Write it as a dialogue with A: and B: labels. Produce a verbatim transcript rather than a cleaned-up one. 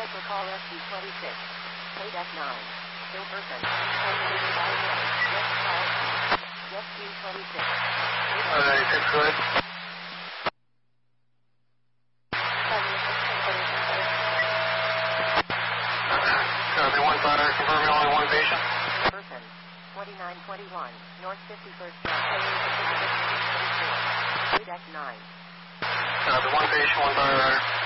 A: for call S D twenty-six. Code F nine. Still person. Yes, call. Yes, D twenty-six.
B: Uh, ninety-six, go ahead. Copy one fire, confirming only one patient.
A: Person. twenty-nine twenty-one. North fifty-first. Code F nine.
B: Copy one patient, one fire.